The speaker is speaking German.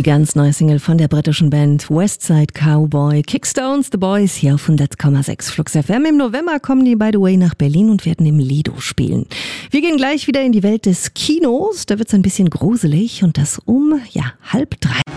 Die ganz neue Single von der britischen Band Westside Cowboy, Kickstones The Boys, hier auf 100,6 Flux FM. Im November kommen die, by the way, nach Berlin und werden im Lido spielen. Wir gehen gleich wieder in die Welt des Kinos. Da wird's ein bisschen gruselig und das um 2:30.